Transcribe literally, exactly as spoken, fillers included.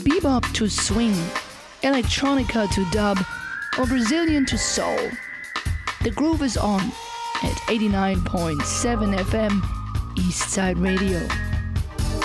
bebop to swing, electronica to dub, or Brazilian to soul. The groove is on at eighty-nine point seven F M Eastside Radio.